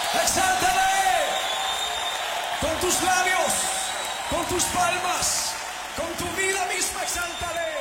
Exáltale con tus labios, con tus palmas, con tu vida misma, exáltale.